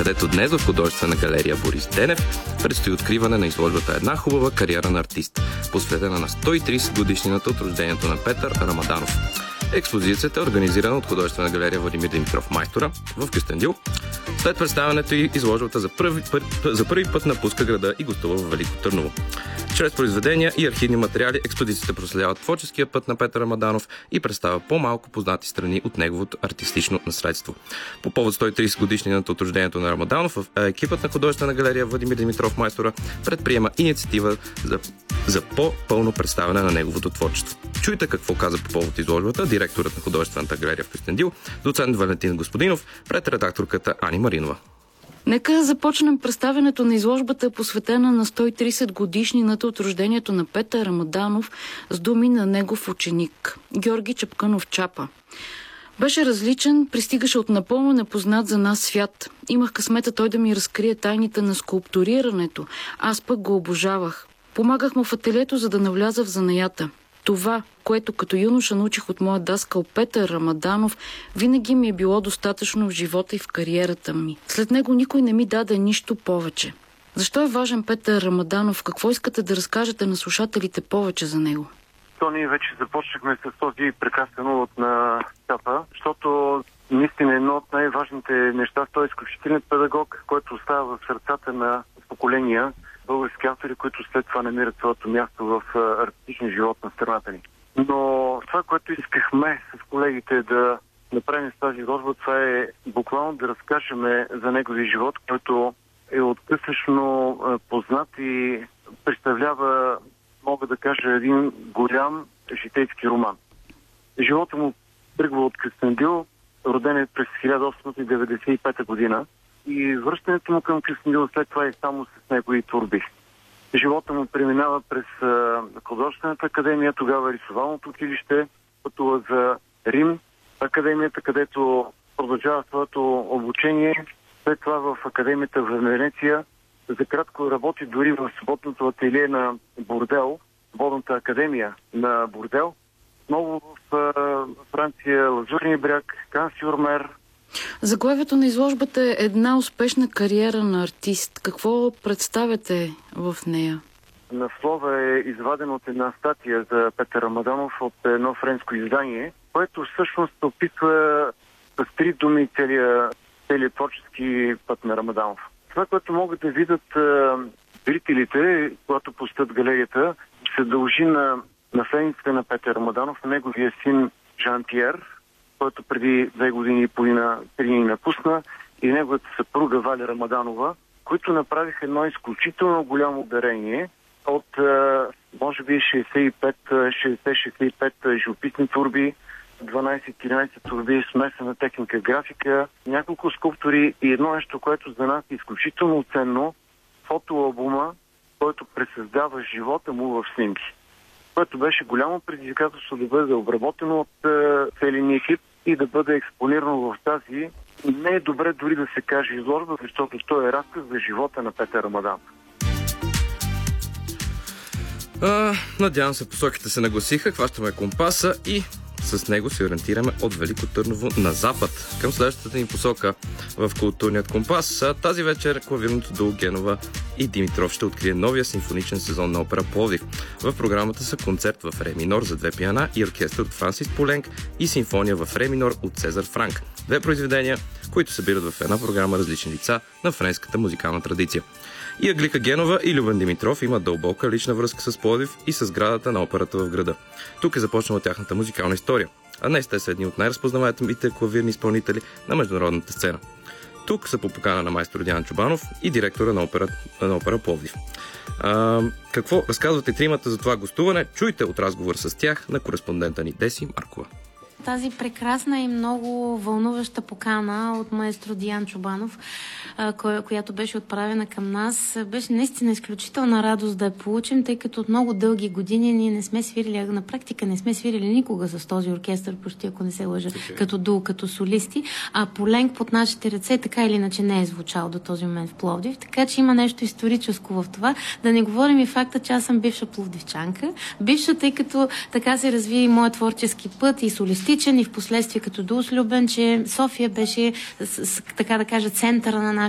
където днес в художествена галерия Борис Денев предстои откриване на изложбата "Една хубава кариера на артист", посветена на 130 годишнината от рождението на Петър Рамаданов. Експозицията е организирана от художествена галерия Владимир Димитров Майстора в Кюстендил. След представянето й изложбата за първи път напуска града и гостува в Велико Търново. Чрез произведения и архивни материали експозицията проследява творческия път на Петър Рамаданов и представя по-малко познати страни от неговото артистично наследство. По повод 130 годишнината от рождението на Рамаданов, екипът на художествена галерия Владимир Димитров Майстора предприема инициатива за по-пълно представяне на неговото творчество. Чуйте какво каза по повод изложбата директорът на художествената галерия в Кюстендил, доцент Валентин Господинов, пред редакторката Ани Маринова. Нека започнем представянето на изложбата, посветена на 130 годишнината от рождението на Петър Рамаданов, с думи на негов ученик Георги Чапкънов Чапа. Беше различен, пристигаше от напълно непознат за нас свят. Имах късмета той да ми разкрие тайните на скулптурирането. Аз пък го обожавах. Помагах му в ателието, за да навляза в занаята. Това, което като юноша научих от моя даскал Петър Рамаданов, винаги ми е било достатъчно в живота и в кариерата ми. След него никой не ми даде нищо повече. Защо е важен Петър Рамаданов? Какво искате да разкажете на слушателите повече за него? То ние вече започнахме с този прекрасен увод на Чапа, защото наистина едно от най-важните неща, той е изключителен педагог, който остава в сърцата на поколения български автори, които след това намират своето място в артистичния живот на страната ни. Но това, което искахме с колегите да направим с тази изложба, това е буквално да разкажем за неговия живот, който е откъслечно познат и представлява, мога да кажа, един голям житейски роман. Живота му тръгва от Кюстендил, роден е през 1895 година. И връщането му към Кюстендил след това е само с негови творби. Живота му преминава през художествената академия, тогава рисувалното училище, пътува за Рим, академията, където продължава своето обучение. След това в академията в Венеция. За кратко работи дори в свободното ателие на Бордел, водната академия на Бордел. Много в Франция, Лазурния бряг, Кан-Сюр-Мер. Заглавието на изложбата е "Една успешна кариера на артист". Какво представяте в нея? Наслова е изваден от една статия за Петър Рамаданов от едно френско издание, което всъщност описва с 3 думи целият творчески път на Рамаданов. Това, което могат да видят зрителите, когато посетят галерията, се дължи на наследниците на Петър Рамаданов, на неговия син Жан-Пьер, който преди 2 години и половина ни напусна, и неговата съпруга Валя Рамаданова, които направиха едно изключително голямо дарение от може би 60-65 живописни творби, 12-13 творби, смесена техника графика, няколко скулптури и едно нещо, което за нас е изключително ценно, фотоалбума, който пресъздава живота му в снимки. Което беше голямо предизвикателство да бъде обработено от целия екип и да бъде експонирано в тази. Не е добре дори да се каже изложба, защото той е разказ за живота на Петър Рамаданов. Надявам се, посоките се нагласиха, хващаме компаса и с него се ориентираме от Велико Търново на запад към следващата ни посока в културният компас. Тази вечер клавирното дуо Генова и Димитров ще открие новия симфоничен сезон на опера Пловдив. В програмата са концерт в ре минор за 2 пиана и оркестър от Франсис Поленк и симфония в ре минор от Цезар Франк. 2 произведения, които събират в една програма различни лица на френската музикална традиция. И Аглика Генова и Любен Димитров имат дълбока лична връзка с Пловдив и с сградата на операта в града. Тук е започнала тяхната музикална история, а днес те са едни от най-разпознаваемите клавирни изпълнители на международната сцена. Тук са по покана на майстор Диан Чубанов и директора на опера Пловдив. Какво разказвате тримата за това гостуване? Чуйте от разговор с тях на кореспондента ни Деси Маркова. Тази прекрасна и много вълнуваща покана от маестро Диан Чубанов, която беше отправена към нас, беше наистина изключителна радост да я получим, тъй като от много дълги години ние не сме свирили, на практика не сме свирили никога с този оркестър, почти ако не се лъжа, като дуо, като солисти, а Поленк под нашите ръце така или иначе не е звучал до този момент в Пловдив, така че има нещо историческо в това. Да не говорим и факта, че аз съм бивша пловдивчанка. Бивша, тъй като така се разви и моят творчески път и солисти, и в последствие като дуо с Любен, че София беше, така да кажа, центъра на